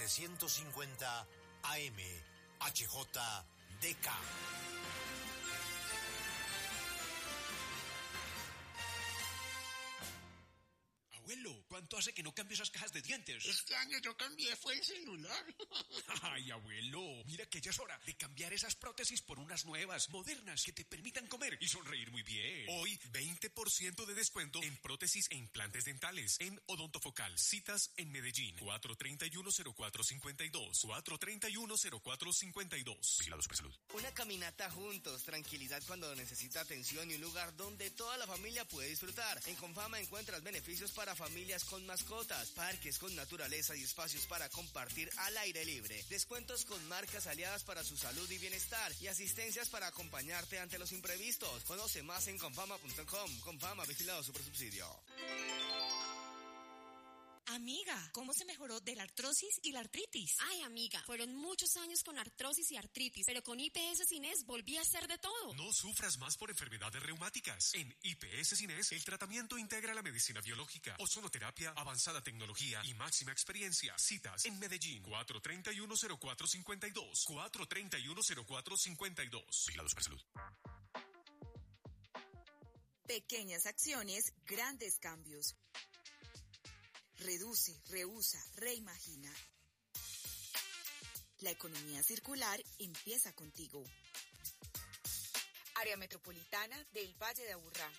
750 AM, HJDK. Abuelo, ¿cuánto hace que no cambio esas cajas de dientes? Este año yo cambié, fue el celular. Ay, abuelo, mira que ya es hora de cambiar esas prótesis por unas nuevas, modernas, que te permitan comer y sonreír muy bien. Hoy, 20% de descuento en prótesis e implantes dentales en Odontofocal. Citas en Medellín, 431-0452, 431-0452. Vigilado Supersalud. Una caminata juntos, tranquilidad cuando necesita atención y un lugar donde toda la familia puede disfrutar. En Confama encuentras beneficios para familias con mascotas, parques con naturaleza y espacios para compartir al aire libre, descuentos con marcas aliadas para su salud y bienestar y asistencias para acompañarte ante los imprevistos. Conoce más en confama.com. Confama, vigilado Supersubsidio. Amiga, ¿cómo se mejoró de la artrosis y la artritis? Ay, amiga, fueron muchos años con artrosis y artritis, pero con IPS Cines volví a hacer de todo. No sufras más por enfermedades reumáticas. En IPS Cines, el tratamiento integra la medicina biológica, ozonoterapia, avanzada tecnología y máxima experiencia. Citas en Medellín, 431-0452, 431-0452. Vigilado Supersalud. Pequeñas acciones, grandes cambios. Reduce, reusa, reimagina. La economía circular empieza contigo. Área Metropolitana del Valle de Aburrá.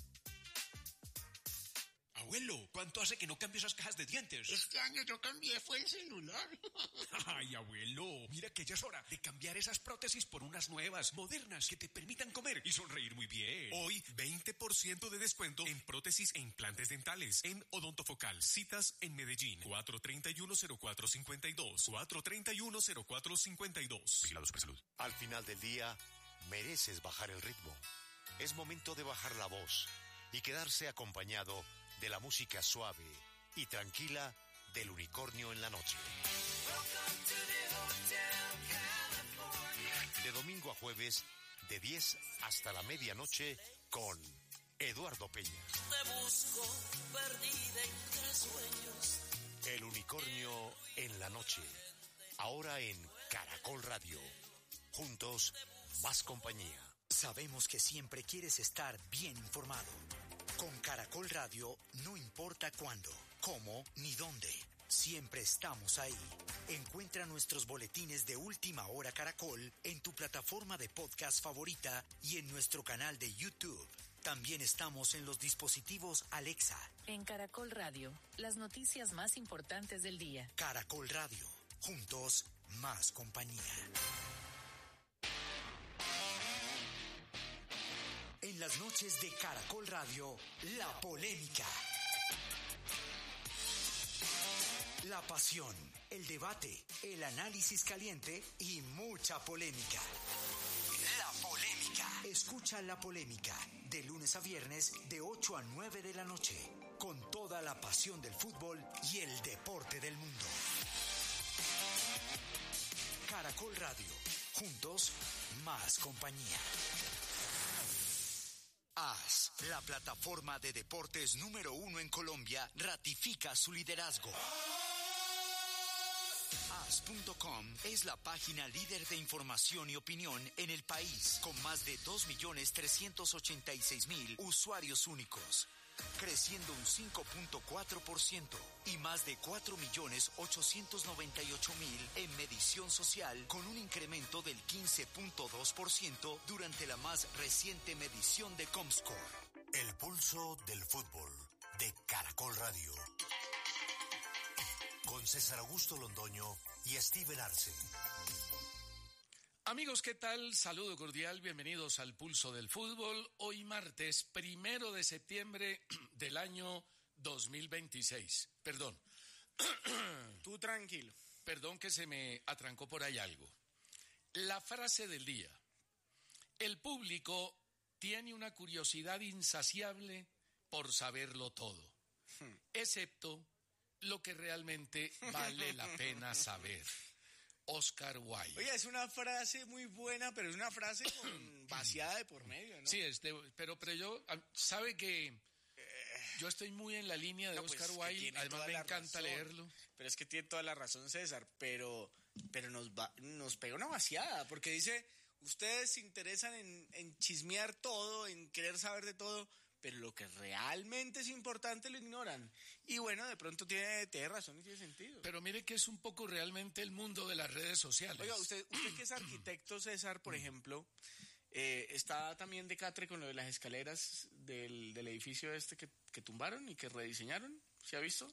Abuelo, ¿cuánto hace que no cambio esas cajas de dientes? Este año yo cambié, fue el celular. Ay, abuelo, mira que ya es hora de cambiar esas prótesis por unas nuevas, modernas, que te permitan comer y sonreír muy bien. Hoy, 20% de descuento en prótesis e implantes dentales en Odontofocal. Citas en Medellín, 431-0452, 431-0452. Vigilado Supersalud. Al final del día, mereces bajar el ritmo. Es momento de bajar la voz y quedarse acompañado de la música suave y tranquila del Unicornio en la noche. De domingo a jueves, de 10 hasta la medianoche, con Eduardo Peña. Te busco perdida entre sueños. El Unicornio en la noche. Ahora en Caracol Radio. Juntos, más compañía. Sabemos que siempre quieres estar bien informado. Con Caracol Radio, no importa cuándo, cómo ni dónde, siempre estamos ahí. Encuentra nuestros boletines de Última Hora Caracol en tu plataforma de podcast favorita y en nuestro canal de YouTube. También estamos en los dispositivos Alexa. En Caracol Radio, las noticias más importantes del día. Caracol Radio, juntos, más compañía. En las noches de Caracol Radio, la polémica. La pasión, el debate, el análisis caliente y mucha polémica. La polémica. Escucha La Polémica, de lunes a viernes, de 8 a 9 de la noche, con toda la pasión del fútbol y el deporte del mundo. Caracol Radio, juntos, más compañía. AS, la plataforma de deportes número 1 en Colombia, ratifica su liderazgo. AS.com es la página líder de información y opinión en el país, con más de 2.386.000 usuarios únicos, creciendo un 5.4% y más de 4.898.000 en medición social, con un incremento del 15.2% durante la más reciente medición de Comscore. El pulso del fútbol de Caracol Radio. Con César Augusto Londoño y Steven Arce. Amigos, ¿qué tal? Saludo cordial, bienvenidos al Pulso del Fútbol. Hoy martes 1 de septiembre del año 2026. Perdón. Tú tranquilo. Perdón que se me atrancó por ahí algo. La frase del día. El público tiene una curiosidad insaciable por saberlo todo, excepto lo que realmente vale la pena saber. Oscar Wilde. Oye, es una frase muy buena, pero es una frase con vaciada de por medio, ¿no? Sí, pero yo, sabe que Yo estoy muy en la línea de Oscar Wilde, además me encanta leerlo. Pero es que tiene toda la razón César, pero nos pega una vaciada, porque dice, ustedes se interesan en chismear todo, en querer saber de todo, pero lo que realmente es importante lo ignoran. Y bueno, de pronto tiene razón y tiene sentido. Pero mire que es un poco realmente el mundo de las redes sociales. Oiga, usted que es arquitecto, César, por ejemplo, está también de catre con lo de las escaleras del edificio que tumbaron y que rediseñaron. ¿Se ha visto?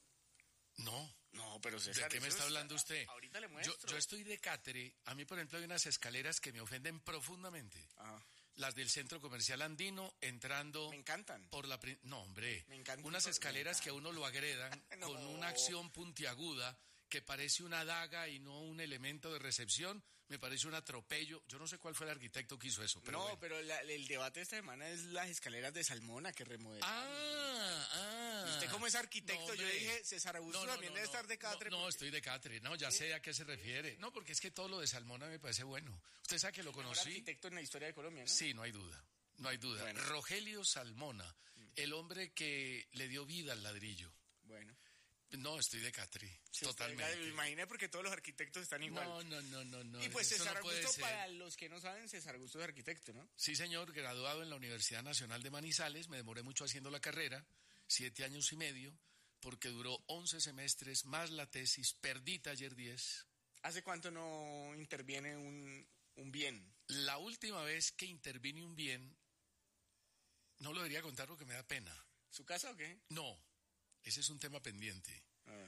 No, pero César, ¿de qué me está hablando usted? Ahorita le muestro. Yo estoy de cátedre. A mí, por ejemplo, hay unas escaleras que me ofenden profundamente. Las del Centro Comercial Andino, entrando... Me encantan. No, hombre. Me encantan. Unas escaleras que a uno lo agredan No. con una acción puntiaguda que parece una daga y no un elemento de recepción. Me parece un atropello. Yo no sé cuál fue el arquitecto que hizo eso, pero bueno. Pero el debate de esta semana es las escaleras de Salmona que remodelaron. Usted como es arquitecto, yo dije, César Augusto también debe estar de catre. No, estoy de catre. No, ya sé a qué se refiere. No, porque es que todo lo de Salmona me parece bueno. Usted sabe que lo conocí. El arquitecto en la historia de Colombia, ¿no? Sí, no hay duda. Bueno. Rogelio Salmona, el hombre que le dio vida al ladrillo. Bueno. No, estoy de Catri, sí, totalmente. Me imaginé porque todos los arquitectos están igual. No. Y pues César Augusto, para los que no saben, César Augusto es arquitecto, ¿no? Sí, señor, graduado en la Universidad Nacional de Manizales. Me demoré mucho haciendo la carrera, 7 años y medio, porque duró 11 semestres, más la tesis, perdí taller 10. ¿Hace cuánto no interviene un bien? La última vez que intervine un bien, no lo debería contar porque me da pena. ¿Su casa o qué? No. Ese es un tema pendiente.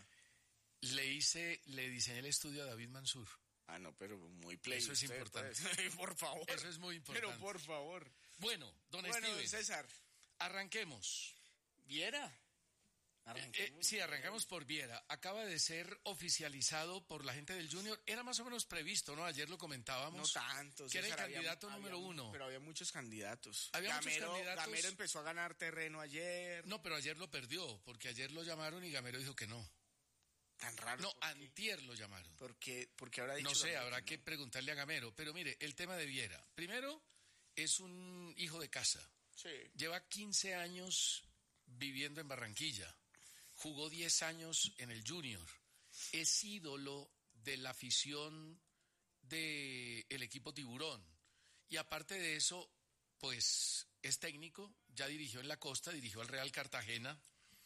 Le diseñé el estudio a David Mansur. No, pero muy play. Eso es importante. Pues. Por favor. Eso es muy importante. Pero por favor. Bueno, don Steven. César. Arranquemos. ¿Viera? Arrancamos por Viera. Acaba de ser oficializado por la gente del Junior. Era más o menos previsto, ¿no? Ayer lo comentábamos. No tanto. Que era el candidato número 1. Pero había muchos candidatos. Gamero empezó a ganar terreno ayer. No, pero ayer lo perdió, porque ayer lo llamaron y Gamero dijo que no. Tan raro. No, antier lo llamaron. Porque habrá dicho. No sé, habrá que preguntarle a Gamero. Pero mire, el tema de Viera. Primero, es un hijo de casa. Sí. Lleva 15 años viviendo en Barranquilla. Jugó 10 años en el Junior. Es ídolo de la afición del equipo Tiburón. Y aparte de eso, pues es técnico. Ya dirigió en la Costa, dirigió al Real Cartagena.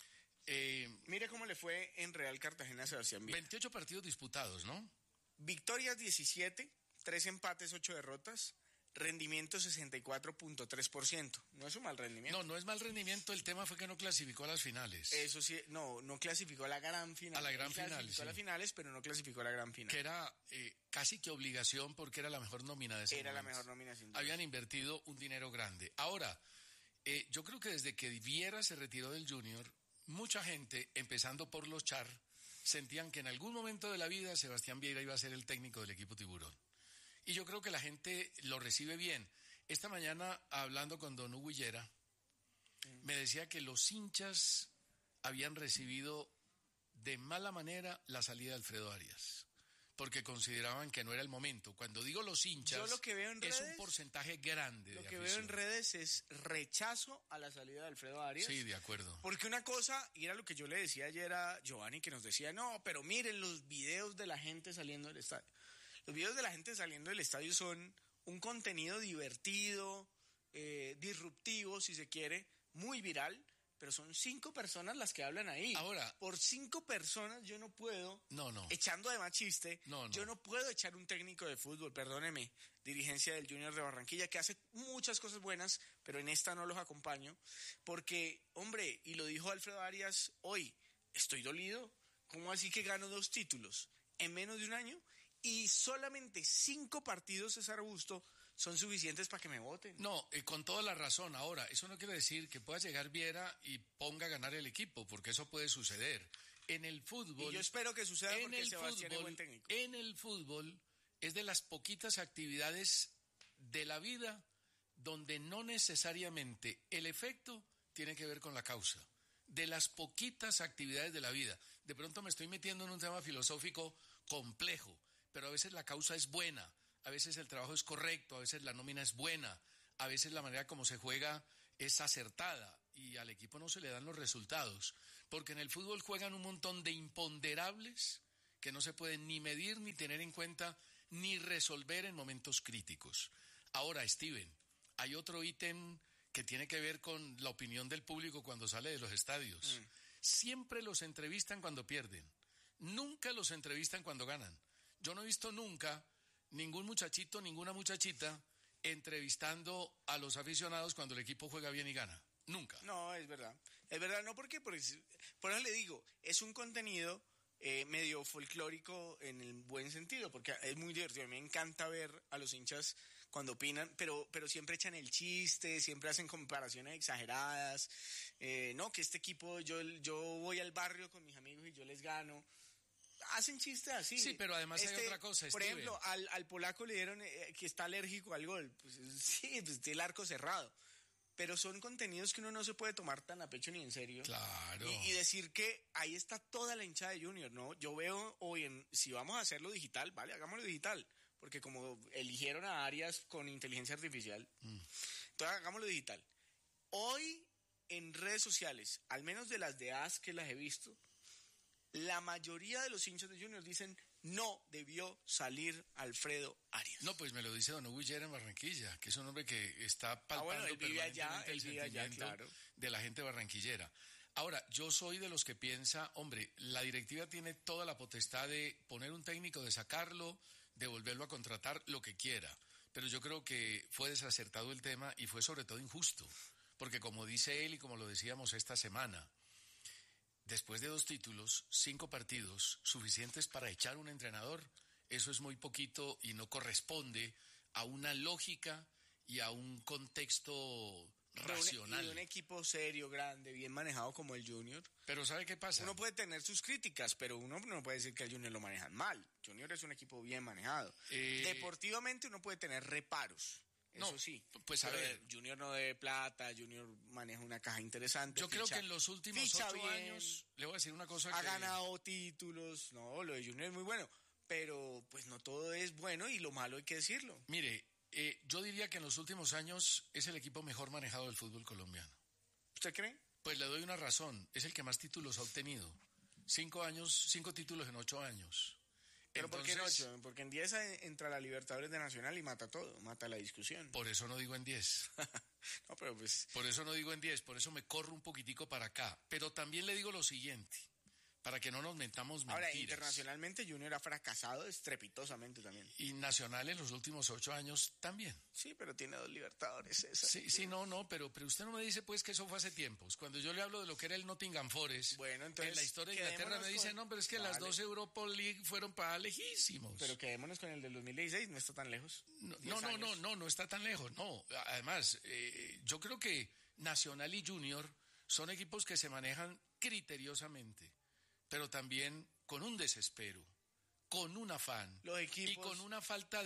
Mire cómo le fue en Real Cartagena a Sebastián Viera. 28 partidos disputados, ¿no? Victorias 17, 3 empates, 8 derrotas. Rendimiento 64.3%. No es un mal rendimiento. No es mal rendimiento. El tema fue que no clasificó a las finales. Eso sí, no clasificó a la gran final. A la gran final, clasificó a las finales, pero no clasificó a la gran final. Que era casi que obligación porque era la mejor nómina de ese momento. Era la mejor nómina, sin duda. Habían invertido un dinero grande. Ahora, yo creo que desde que Viera se retiró del Junior, mucha gente, empezando por los Char, sentían que en algún momento de la vida Sebastián Viera iba a ser el técnico del equipo Tiburón. Y yo creo que la gente lo recibe bien. Esta mañana, hablando con don Hugo Higuera, me decía que los hinchas habían recibido de mala manera la salida de Alfredo Arias, porque consideraban que no era el momento. Cuando digo los hinchas, yo lo que veo en redes, es un porcentaje grande lo de que afición. veo en redes es rechazo a la salida de Alfredo Arias. Sí, de acuerdo. Porque una cosa, y era lo que yo le decía ayer a Giovanni, que nos decía, no, pero miren los videos de la gente saliendo del estadio. Los videos de la gente saliendo del estadio son un contenido divertido, disruptivo, si se quiere, muy viral, pero son 5 personas las que hablan ahí. Ahora, por 5 personas yo no puedo, no. echando además chiste, no. Yo no puedo echar un técnico de fútbol, perdóneme, dirigencia del Junior de Barranquilla, que hace muchas cosas buenas, pero en esta no los acompaño, porque, hombre, y lo dijo Alfredo Arias hoy, estoy dolido, ¿cómo así que gano 2 títulos en menos de un año? Y solamente 5 partidos, César Augusto, son suficientes para que me voten. No, con toda la razón. Ahora, eso no quiere decir que pueda llegar Viera y ponga a ganar el equipo, porque eso puede suceder. En el fútbol... Y yo espero que suceda porque Sebastián es buen técnico. En el fútbol es de las poquitas actividades de la vida donde no necesariamente el efecto tiene que ver con la causa. De las poquitas actividades de la vida. De pronto me estoy metiendo en un tema filosófico complejo, pero a veces la causa es buena, a veces el trabajo es correcto, a veces la nómina es buena, a veces la manera como se juega es acertada y al equipo no se le dan los resultados, porque en el fútbol juegan un montón de imponderables que no se pueden ni medir, ni tener en cuenta, ni resolver en momentos críticos. Ahora, Steven, hay otro ítem que tiene que ver con la opinión del público cuando sale de los estadios. Siempre los entrevistan cuando pierden, nunca los entrevistan cuando ganan. Yo no he visto nunca ningún muchachito, ninguna muchachita entrevistando a los aficionados cuando el equipo juega bien y gana. Nunca. No, es verdad. Es verdad, no, porque por eso le digo, es un contenido medio folclórico en el buen sentido, porque es muy divertido. A mí me encanta ver a los hinchas cuando opinan, pero siempre echan el chiste, siempre hacen comparaciones exageradas. No, que este equipo, yo voy al barrio con mis amigos y yo les gano. Hacen chistes así. Sí, pero además hay otra cosa, por Steven. ejemplo, al polaco le dieron que está alérgico al gol. Pues sí, pues tiene el arco cerrado. Pero son contenidos que uno no se puede tomar tan a pecho ni en serio. Claro. Y decir que ahí está toda la hinchada de Junior, ¿no? Yo veo hoy, si vamos a hacerlo digital, vale, hagámoslo digital. Porque como eligieron a Arias con inteligencia artificial, entonces hagámoslo digital. Hoy en redes sociales, al menos de las de AS que las he visto, la mayoría de los hinchas de Junior dicen no debió salir Alfredo Arias. No, pues me lo dice don Hugo Higuera en Barranquilla, que es un hombre que está palpando él vive allá, el sentimiento claro, de la gente barranquillera. Ahora, yo soy de los que piensa, hombre, la directiva tiene toda la potestad de poner un técnico, de sacarlo, de volverlo a contratar, lo que quiera. Pero yo creo que fue desacertado el tema y fue sobre todo injusto. Porque como dice él y como lo decíamos esta semana, después de 2 títulos, 5 partidos, suficientes para echar un entrenador, eso es muy poquito y no corresponde a una lógica y a un contexto racional. Y de un equipo serio, grande, bien manejado como el Junior. Pero ¿sabe qué pasa? Uno puede tener sus críticas, pero uno no puede decir que el Junior lo manejan mal. Junior es un equipo bien manejado. Deportivamente uno puede tener reparos. Eso sí, pues a ver, Junior no debe plata, Junior maneja una caja interesante. Yo creo que en los últimos 8 años, le voy a decir una cosa ha ganado títulos, no, lo de Junior es muy bueno, pero pues no todo es bueno y lo malo hay que decirlo. Mire, yo diría que en los últimos años es el equipo mejor manejado del fútbol colombiano. ¿Usted cree? Pues le doy una razón, es el que más títulos ha obtenido. 5 títulos en 8 años. ¿Pero entonces, por qué en 8? Porque en 10 entra la Libertadores de Nacional y mata todo, mata la discusión. Por eso no digo en 10. No, pero pues... Por eso no digo en 10, por eso me corro un poquitico para acá. Pero también le digo lo siguiente, para que no nos mentamos mentiras. Ahora, internacionalmente Junior ha fracasado estrepitosamente también. Y Nacional en los últimos 8 años también. Sí, pero tiene 2 Libertadores. Sí, no, pero usted no me dice pues que eso fue hace tiempos. Cuando yo le hablo de lo que era el Nottingham Forest, bueno, entonces, en la historia de Inglaterra me dice, no, pero es que las 2 Europa League fueron para lejísimos. Pero quedémonos con el del 2016, no está tan lejos. No está tan lejos, no. Además, yo creo que Nacional y Junior son equipos que se manejan criteriosamente, pero también con un desespero, con un afán y con una falta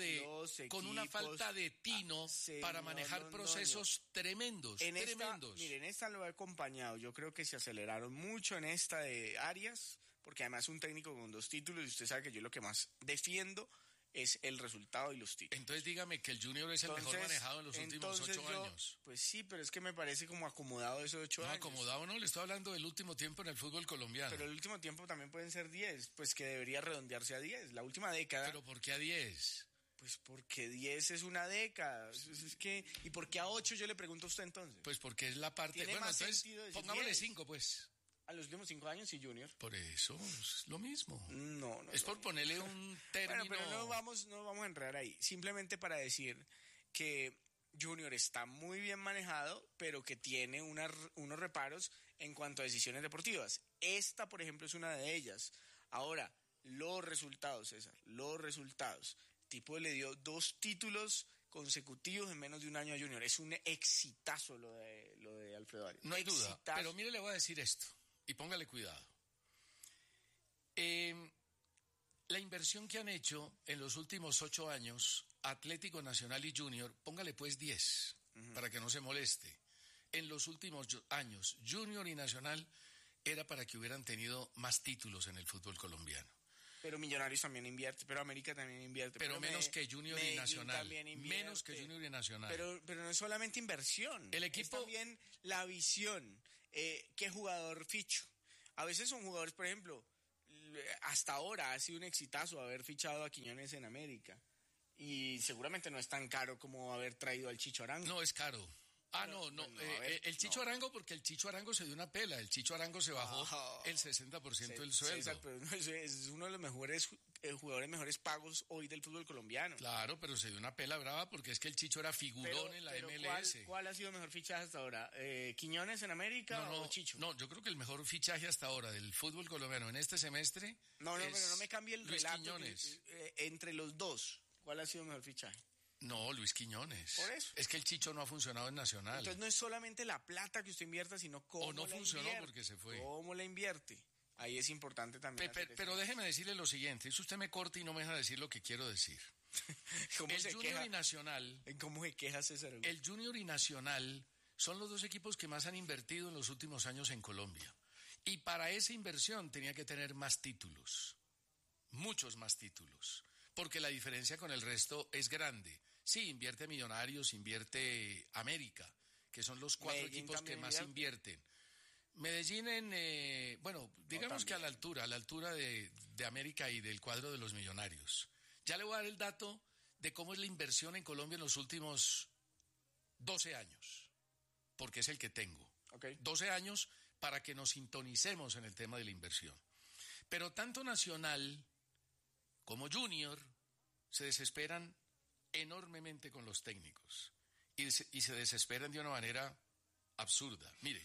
de tino para manejar procesos tremendos. En esta lo he acompañado. Yo creo que se aceleraron mucho en esta de Arias, porque además un técnico con 2 títulos y usted sabe que yo lo que más defiendo es el resultado y los títulos. Entonces dígame que el Junior es el mejor manejado en los últimos 8 años. Pues sí, pero es que me parece como acomodado esos 8 años. No, acomodado no, le estoy hablando del último tiempo en el fútbol colombiano. Pero el último tiempo también pueden ser 10, pues que debería redondearse a 10, la última década. ¿Pero por qué a 10? Pues porque 10 es una década, es que... ¿Y por qué a 8 yo le pregunto a usted entonces? Pues porque es la parte... Bueno, más entonces pongámosle 5 pues. A los últimos 5 años y Junior. Por eso, es lo mismo. No. Es por ponerle un término... Bueno, pero no vamos a enredar ahí. Simplemente para decir que Junior está muy bien manejado, pero que tiene unos reparos en cuanto a decisiones deportivas. Esta, por ejemplo, es una de ellas. Ahora, los resultados, César, los resultados. El tipo le dio 2 títulos consecutivos en menos de un año a Junior. Es un exitazo lo de Alfredo Arias. No hay duda, pero mire, le voy a decir esto. Y póngale cuidado. La inversión que han hecho en los últimos 8 años, Atlético Nacional y Junior, póngale pues 10, para que no se moleste. En los últimos años, Junior y Nacional era para que hubieran tenido más títulos en el fútbol colombiano. Pero Millonarios también invierte, pero América también invierte. Pero menos que Junior y Nacional. Menos que Junior y Nacional. Pero no es solamente inversión. El equipo... Es también la visión. ¿Qué jugador ficho? A veces son jugadores, por ejemplo, hasta ahora ha sido un exitazo haber fichado a Quiñones en América. Y seguramente no es tan caro como haber traído al Chicho Arango. No, es caro. El Chicho Arango, porque el Chicho Arango se dio una pela. El Chicho Arango se bajó el 60% del sueldo. César, pero es uno de los mejores jugadores mejores pagos hoy del fútbol colombiano. Claro, pero se dio una pela brava porque es que el Chicho era figurón en la MLS. ¿Cuál ha sido el mejor fichaje hasta ahora? ¿Quiñones en América o Chicho? No, yo creo que el mejor fichaje hasta ahora del fútbol colombiano en este semestre pero no me cambie el relato. Quiñones. Entre los dos, ¿cuál ha sido el mejor fichaje? No, Luis Quiñones. Por eso. Es que el Chicho no ha funcionado en Nacional. Entonces no es solamente la plata que usted invierta, sino cómo no la funcionó invierte. porque se fue. ¿Cómo la invierte? Ahí es importante también. Pero déjeme decirle lo siguiente. Si usted me corta y no me deja decir lo que quiero decir. El Junior y Nacional. ¿Cómo se queja César? El Junior y Nacional son los dos equipos que más han invertido en los últimos años en Colombia. Y para esa inversión tenía que tener más títulos. Muchos más títulos. Porque la diferencia con el resto es grande. Sí, invierte Millonarios, invierte América, que son los 4 Medellín equipos que más invierten. Medellín digamos que a la altura de América y del cuadro de los Millonarios. Ya le voy a dar el dato de cómo es la inversión en Colombia en los últimos 12 años, porque es el que tengo. 12 años para que nos sintonicemos en el tema de la inversión. Pero tanto Nacional como Junior se desesperan enormemente con los técnicos y se desesperan de una manera absurda. Mire,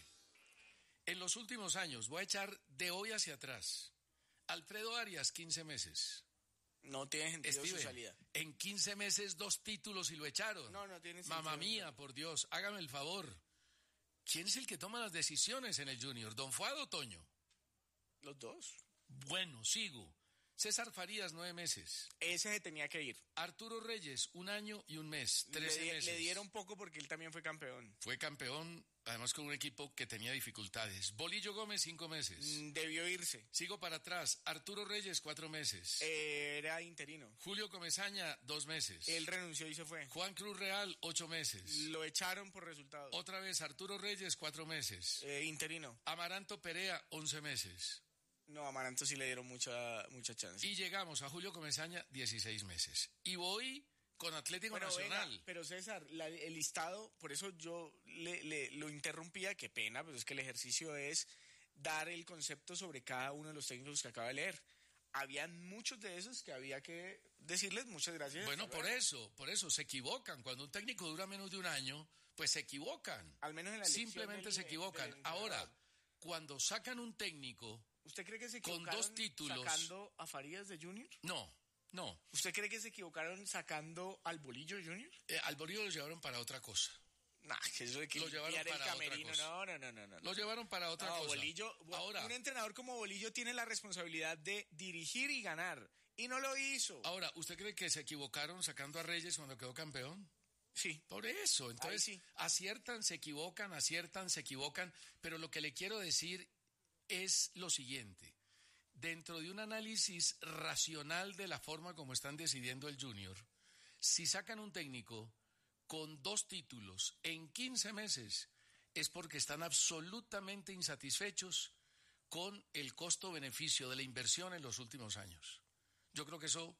en los últimos años, voy a echar de hoy hacia atrás, Alfredo Arias, 15 meses. No tiene sentido su salida. En 15 meses 2 títulos y lo echaron. No tiene sentido. Mamma mía, por Dios, hágame el favor. ¿Quién es el que toma las decisiones en el Junior? ¿Don Fuado o Toño? Los dos. Bueno, sigo. César Farías, 9 meses. Ese se tenía que ir. Arturo Reyes, 1 año y 1 mes, 13 meses. Le dieron poco porque él también fue campeón. Fue campeón, además con un equipo que tenía dificultades. Bolillo Gómez, 5 meses. Debió irse. Sigo para atrás. Arturo Reyes, 4 meses. Era interino. Julio Comesaña, 2 meses. Él renunció y se fue. Juan Cruz Real, 8 meses. Lo echaron por resultados. Otra vez, Arturo Reyes, 4 meses. Interino. Amaranto Perea, 11 meses. No, a Amaranto sí le dieron mucha chance. Y llegamos a Julio Comesaña, 16 meses. Y voy con Atlético Nacional. Venga, pero César, el listado, por eso yo lo interrumpía, qué pena, pero es que el ejercicio es dar el concepto sobre cada uno de los técnicos que acaba de leer. Habían muchos de esos que había que decirles muchas gracias. Bueno, por eso, se equivocan. Cuando un técnico dura menos de 1 año, pues se equivocan. Al menos en la simplemente se equivocan. Ahora, cuando sacan un técnico... ¿Usted cree que se con equivocaron 2 títulos sacando a Farías de Junior? No. ¿Usted cree que se equivocaron sacando al Bolillo Junior? Al Bolillo lo llevaron para otra cosa. Que eso de que lo llevaron para el camerino. Otra cosa. No. Lo llevaron para otra cosa. Bolillo, ahora, un entrenador como Bolillo tiene la responsabilidad de dirigir y ganar. Y no lo hizo. Ahora, ¿usted cree que se equivocaron sacando a Reyes cuando quedó campeón? Sí. Por eso. Entonces, sí. aciertan, se equivocan, pero lo que le quiero decir es lo siguiente. Dentro de un análisis racional de la forma como están decidiendo el Junior, si sacan un técnico con 2 títulos en 15 meses, es porque están absolutamente insatisfechos con el costo-beneficio de la inversión en los últimos años. Yo creo que eso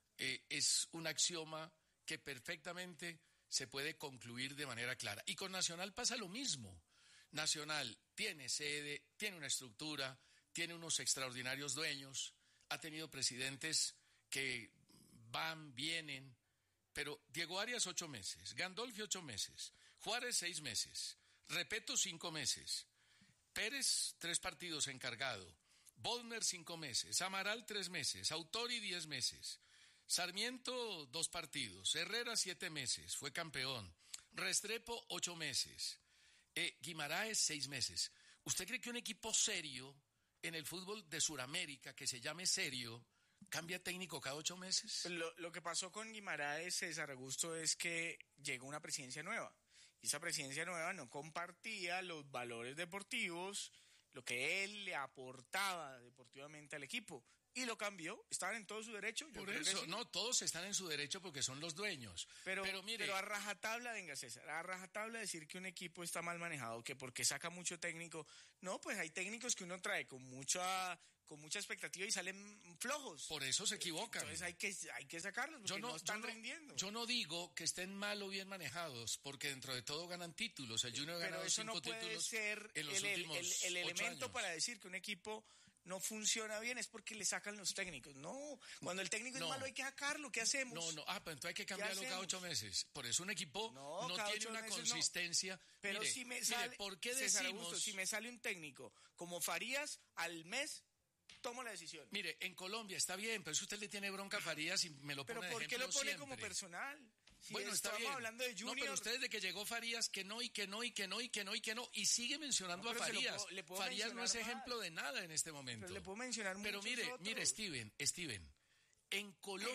es un axioma que perfectamente se puede concluir de manera clara. Y con Nacional pasa lo mismo. Nacional tiene sede, tiene una estructura, tiene unos extraordinarios dueños, ha tenido presidentes que van, vienen, pero Diego Arias 8 meses, Gandolfi 8 meses, Juárez 6 meses, Repeto 5 meses, Pérez 3 partidos encargado, Bodmer 5 meses, Amaral 3 meses, Autori 10 meses, Sarmiento 2 partidos, Herrera 7 meses, fue campeón, Restrepo 8 meses, Guimaraes 6 meses. ¿Usted cree que un equipo serio en el fútbol de Sudamérica, que se llame serio, cambia técnico cada 8 meses? Lo que pasó con Guimaraes, César Augusto, es que llegó una presidencia nueva. Y esa presidencia nueva no compartía los valores deportivos, lo que él le aportaba deportivamente al equipo. y lo cambió. Estaban en todo su derecho. Por eso, sí. No, todos están en su derecho porque son los dueños. Pero mire, pero a rajatabla, venga César, a rajatabla decir que un equipo está mal manejado, que porque saca mucho técnico. No, pues hay técnicos que uno trae con mucha expectativa y salen flojos. Por eso se equivocan. Entonces hay que sacarlos porque no están rindiendo. Yo no digo que estén mal o bien manejados, porque dentro de todo ganan títulos. El Junior ha ganado 5 títulos. Pero eso no puede ser en los últimos el elemento para decir que un equipo no funciona bien, es porque le sacan los técnicos. No, cuando el técnico es malo hay que sacarlo. ¿Qué hacemos? No, pero entonces hay que cambiarlo cada 8 meses. Por eso un equipo no tiene una consistencia. Pero mire, si me sale, ¿por qué César decimos? Augusto, si me sale un técnico como Farías al mes, tomo la decisión. Mire, en Colombia está bien, pero si usted le tiene bronca a Farías y me lo pone de ejemplo. ¿Pero por qué lo pone siempre como personal? Si bueno, está bien. Hablando de Junior. No, pero usted desde que llegó Farías, que no, y sigue mencionando a Farías. Farías no es ejemplo de nada en este momento. Pero le puedo mencionar muchos otros. Mire, Steven, en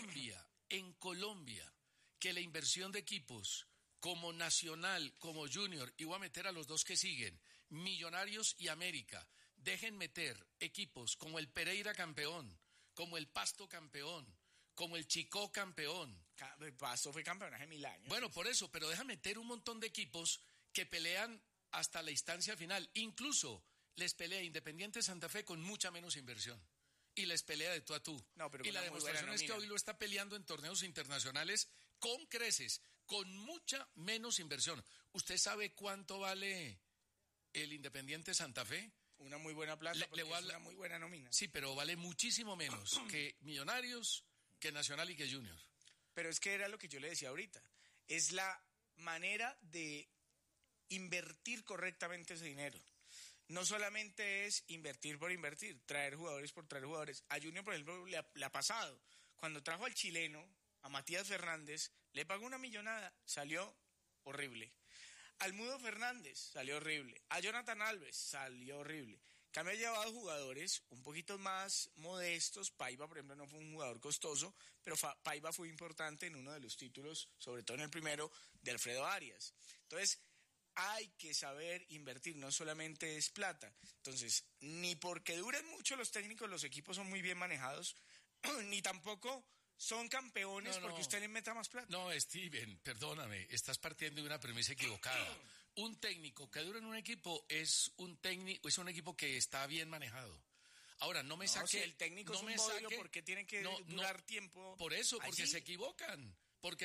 Colombia, que la inversión de equipos como Nacional, como Junior, y voy a meter a los dos que siguen, Millonarios y América, dejen meter equipos como el Pereira campeón, como el Pasto campeón, como el Chicó campeón. El Pasto fue campeón hace 1000 años. Bueno, por eso, pero deja meter un montón de equipos que pelean hasta la instancia final. Incluso les pelea Independiente Santa Fe con mucha menos inversión. Y les pelea de tú a tú. No, pero y la demostración es que hoy lo está peleando en torneos internacionales con creces, con mucha menos inversión. ¿Usted sabe cuánto vale el Independiente Santa Fe? Una muy buena plata, porque es una muy buena nómina. Sí, pero vale muchísimo menos que Millonarios, que Nacional y que Junior. Pero es que era lo que yo le decía ahorita. Es la manera de invertir correctamente ese dinero. No solamente es invertir por invertir, traer jugadores por traer jugadores. A Junior, por ejemplo, le ha pasado. Cuando trajo al chileno, a Matías Fernández, le pagó una millonada, salió horrible. Al Mudo Fernández, salió horrible. A Jonathan Alves, salió horrible. Cambio ha llevado jugadores un poquito más modestos. Paiva, por ejemplo, no fue un jugador costoso, pero Paiva fue importante en uno de los títulos, sobre todo en el primero, de Alfredo Arias. Entonces, hay que saber invertir, no solamente es plata. Entonces, ni porque duren mucho los técnicos, los equipos son muy bien manejados, ni tampoco son campeones porque usted le meta más plata. No, Steven, perdóname, estás partiendo de una premisa equivocada. Un técnico que dura en un equipo es un equipo que está bien manejado. Ahora, no me saque... Si el técnico es un modelo, ¿por qué tiene que durar tiempo? Por eso, porque se equivocan. Porque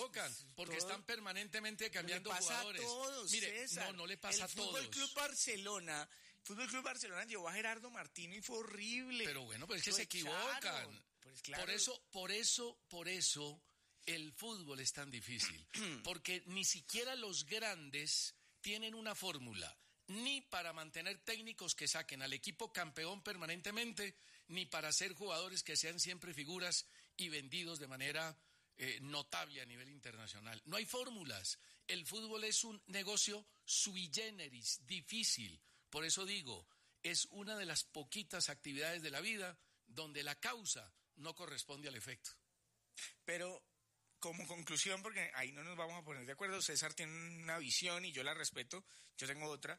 están permanentemente cambiando jugadores. Le pasa a todos, mire, César. No le pasa a todos. El Fútbol Club Barcelona llevó a Gerardo Martino y fue horrible. Pero bueno, pero es que se equivocan. Pues claro. Por eso el fútbol es tan difícil. Porque ni siquiera los grandes tienen una fórmula, ni para mantener técnicos que saquen al equipo campeón permanentemente, ni para ser jugadores que sean siempre figuras y vendidos de manera notable a nivel internacional. No hay fórmulas. El fútbol es un negocio sui generis, difícil. Por eso digo, es una de las poquitas actividades de la vida donde la causa no corresponde al efecto. Pero como conclusión, porque ahí no nos vamos a poner de acuerdo, César tiene una visión y yo la respeto, yo tengo otra.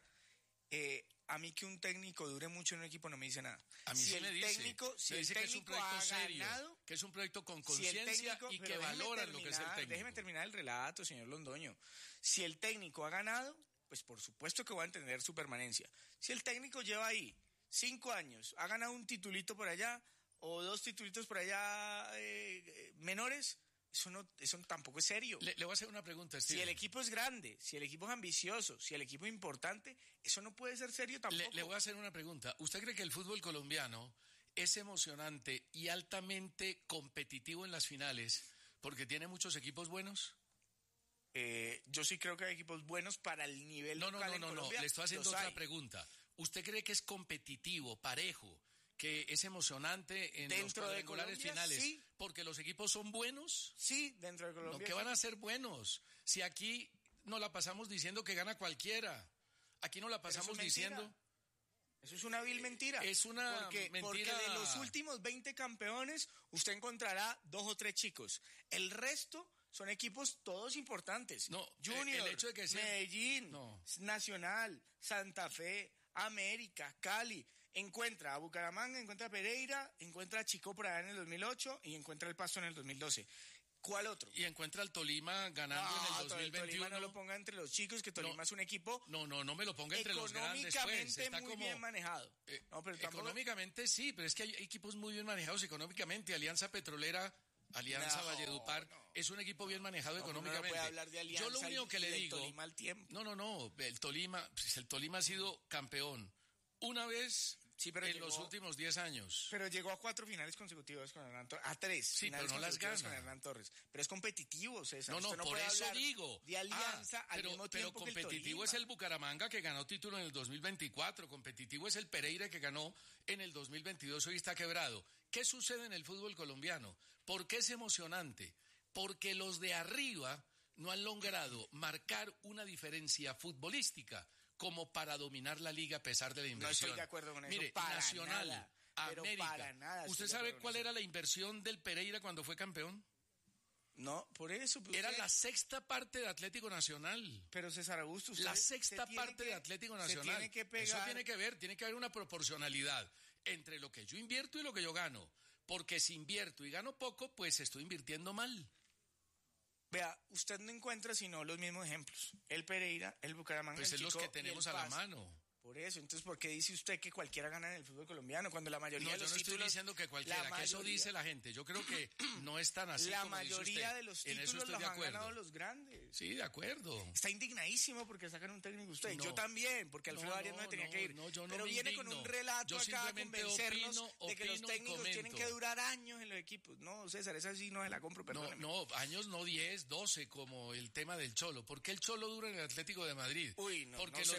A mí que un técnico dure mucho en un equipo no me dice nada. A mí sí me dice, que es un proyecto serio, que es un proyecto con conciencia y que valora lo que es el técnico. Déjeme terminar el relato, señor Londoño. Si el técnico ha ganado, pues por supuesto que va a entender su permanencia. Si el técnico lleva ahí 5 años, ha ganado un titulito por allá o 2 titulitos por allá menores, eso tampoco es serio. Le voy a hacer una pregunta, Steven. Si el equipo es grande, si el equipo es ambicioso, si el equipo es importante, eso no puede ser serio tampoco. Le voy a hacer una pregunta. ¿Usted cree que el fútbol colombiano es emocionante y altamente competitivo en las finales porque tiene muchos equipos buenos? Yo sí creo que hay equipos buenos para el nivel local en Colombia. Le estoy haciendo otra pregunta. ¿Usted cree que es competitivo, parejo, que es emocionante en los cuadrangulares finales? Sí. ¿Porque los equipos son buenos? Sí, dentro de Colombia. No, que van a ser buenos. Si aquí nos la pasamos diciendo que gana cualquiera. Aquí nos la pasamos diciendo... Eso es una vil mentira. Es una mentira. Porque de los últimos 20 campeones, usted encontrará 2 o 3 chicos. El resto son equipos todos importantes. No, Junior, el hecho de que sea... Medellín, Nacional, Santa Fe, América, Cali. encuentra a Bucaramanga, encuentra a Pereira, encuentra a Chico por allá en el 2008 y encuentra el Pasto en el 2012. ¿Cuál otro? Y encuentra al Tolima ganando en el 2021. Tolima no lo ponga entre los chicos, que Tolima es un equipo... No me lo ponga entre los grandes, pues. Está muy bien manejado. Pero económicamente sí, pero es que hay equipos muy bien manejados económicamente. Alianza Petrolera, Alianza Valledupar, es un equipo bien manejado económicamente. No puede hablar de Alianza. Yo lo único que le digo... Tolima al tiempo. El Tolima ha sido campeón una vez... Sí, pero en los últimos 10 años. Pero llegó a 4 finales consecutivas con Hernán Torres. A 3 sí, finales pero no las gana con Hernán Torres. Pero es competitivo, César. No, por eso digo. De Alianza al mismo tiempo pero competitivo es el Bucaramanga, que ganó título en el 2024. Competitivo es el Pereira, que ganó en el 2022. Hoy está quebrado. ¿Qué sucede en el fútbol colombiano? ¿Por qué es emocionante? Porque los de arriba no han logrado marcar una diferencia futbolística como para dominar la liga a pesar de la inversión. No estoy de acuerdo con eso. Mire, para Nacional, nada, América. Para nada. ¿Usted sabe cuál era la inversión del Pereira cuando fue campeón? No, por eso. Pues era la sexta parte de Atlético Nacional. Pero César Augusto, usted la sexta parte de Atlético Nacional. Tiene que pegar. Eso tiene que haber una proporcionalidad entre lo que yo invierto y lo que yo gano. Porque si invierto y gano poco, pues estoy invirtiendo mal. Vea, usted no encuentra sino los mismos ejemplos. El Pereira, el Bucaramanga, pues el Chico, Chico, los que tenemos a la mano. Por eso, entonces, ¿por qué dice usted que cualquiera gana en el fútbol colombiano? Cuando la mayoría de los títulos... No, yo no estoy diciendo que cualquiera, que eso dice la gente. Yo creo que no es tan así la como dice usted. La mayoría de los títulos los han ganado los grandes. Sí, de acuerdo. Está indignadísimo porque sacan un técnico usted. Yo también, porque Alfredo Arias no tenía que ir. Pero viene con un relato acá a convencernos de que los técnicos tienen que durar años en los equipos. No, César, esa sí no se la compro, perdóneme. No, años no 10, 12, como el tema del Cholo. ¿Por qué el Cholo dura en el Atlético de Madrid? Porque los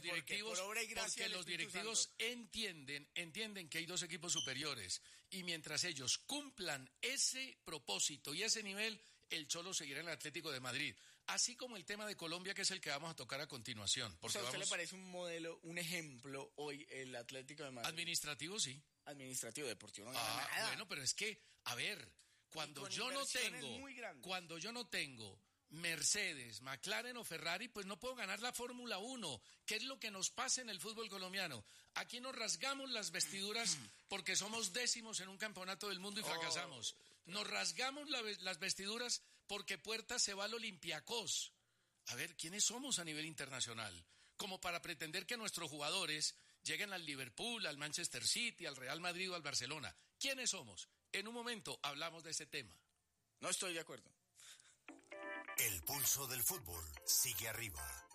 directivos entienden que hay dos equipos superiores y mientras ellos cumplan ese propósito y ese nivel, el Cholo seguirá en el Atlético de Madrid. Así como el tema de Colombia, que es el que vamos a tocar a continuación. Porque ¿a usted le parece un modelo, un ejemplo hoy el Atlético de Madrid? Administrativo, sí. Administrativo, deportivo, no gana nada. Bueno, pero es que, a ver, cuando yo no tengo Mercedes, McLaren o Ferrari, pues no puedo ganar la Fórmula 1. ¿Qué es lo que nos pasa en el fútbol colombiano? Aquí nos rasgamos las vestiduras porque somos décimos en un campeonato del mundo y fracasamos. Nos rasgamos las vestiduras porque Puerta se va al Olympiacos. A ver, ¿quiénes somos a nivel internacional? Como para pretender que nuestros jugadores lleguen al Liverpool, al Manchester City, al Real Madrid o al Barcelona. ¿Quiénes somos? En un momento hablamos de ese tema. No estoy de acuerdo. El pulso del fútbol sigue arriba.